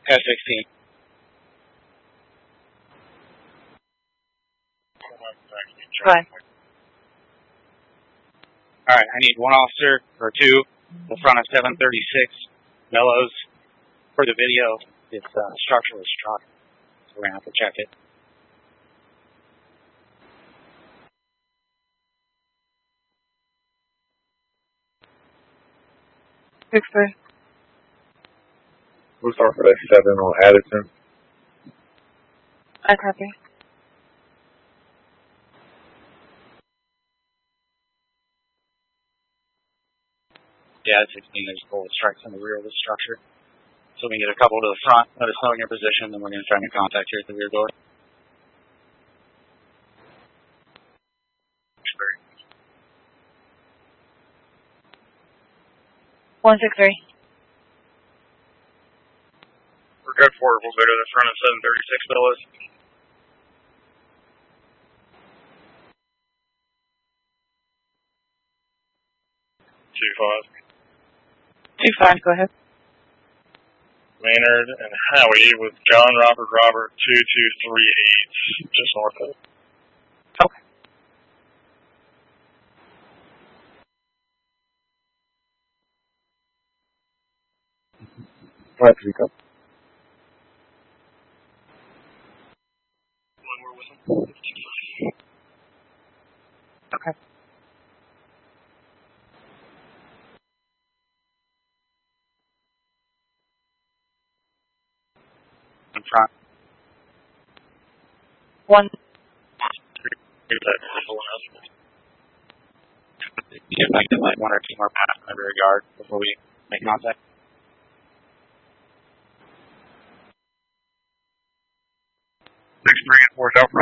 F-16. Fine. Alright, I need one officer, or two, in front of 736 Mellows. For the video, it's structurally struck, so we're going to have to check it. Six-three. We'll start for that 7 on Addison. I copy. Yeah, 16, there's bullet strikes in the rear of the structure. So we can get a couple to the front, let us know in your position, then we're going to try to contact you at the rear door. One, 6-3. We're good for it. We'll go to the front of 736 Mellows. 2-5, go ahead. Maynard and Howie with John Robert 2238, just north of. Okay. All right, pick up. One more with him. Okay. In front. One. See if I can get like one or two more past my rear guard before we make contact. 6-3 and 4 South.